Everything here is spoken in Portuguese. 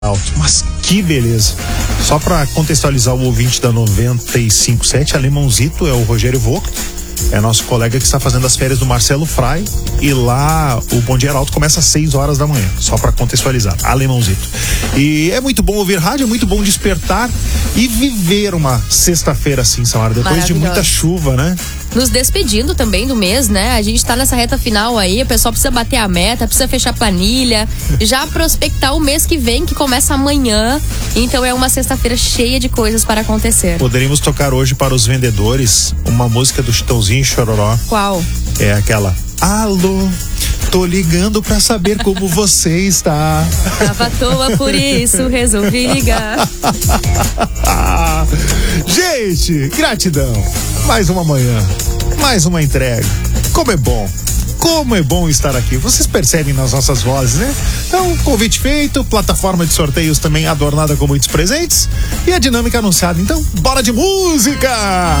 alto. Mas que beleza. Só para contextualizar o ouvinte da 95.7, Alemãozito é o Rogério Vogt, é nosso colega que está fazendo as férias do Marcelo Frei, e lá o Bom Dia Arauto começa às 6 horas da manhã, só para contextualizar, Alemãozito. E é muito bom ouvir rádio, é muito bom despertar e viver uma sexta-feira assim, Samara, depois de muita chuva, né? Nos despedindo também do mês, né? A gente tá nessa reta final aí, o pessoal precisa bater a meta, precisa fechar a planilha, já prospectar o mês que vem, que começa amanhã. Então é uma sexta-feira cheia de coisas para acontecer. Poderíamos tocar hoje para os vendedores uma música do Chitãozinho e Chororó. Qual? É aquela: alô, tô ligando pra saber como você está. Tava à toa, por isso resolvi ligar. Gente, gratidão. Mais uma manhã, mais uma entrega. Como é bom estar aqui. Vocês percebem nas nossas vozes, né? Então, convite feito, plataforma de sorteios também adornada com muitos presentes e a dinâmica anunciada. Então, bora de música!